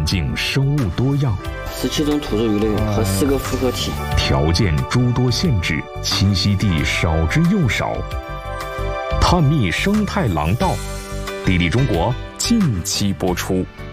境生物多样 ，17种突出鱼类和4个复合体， 条件诸多限制，栖息地少之又少。探秘生态廊道，地理中国近期播出。